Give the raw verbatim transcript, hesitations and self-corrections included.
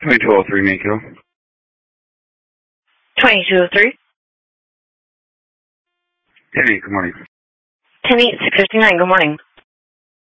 twenty-two oh three Maykill. twenty-two oh three. Ten eight, good morning. ten eight, six fifty-nine, good morning.